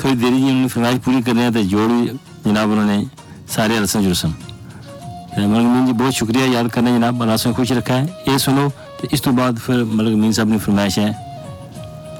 थोड़ी देरी जी उन्होंने फरमाइश पूरी करनी है तो जोड़ी जनाब उन्होंने सारे रस्म जुलसम मलिक मीन जी बहुत शुक्रिया याद करना जनाब, अल्लाह से खुश रखा है। ये सुनो तो इस तो बाद फिर मलिक मीन साहब ने फरमाइश है